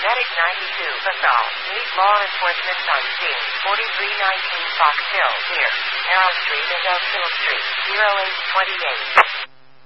Medic 92 Basal. Meet law enforcement on scene. 4319 Fox Hill, near Arrow Street and Oak Hill Street. 0828.